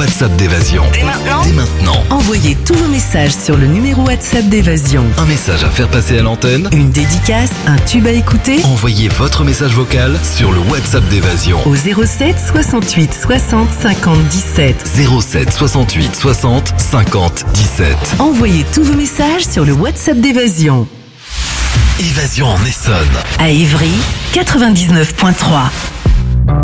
WhatsApp d'Évasion. Dès maintenant. Envoyez tous vos messages sur le numéro WhatsApp d'Évasion. Un message à faire passer à l'antenne. Une dédicace, un tube à écouter. Envoyez votre message vocal sur le WhatsApp d'Évasion. Au 07 68 60 50 17. 07 68 60 50 17. Envoyez tous vos messages sur le WhatsApp d'Évasion. Évasion en Essonne. À Évry, 99.3.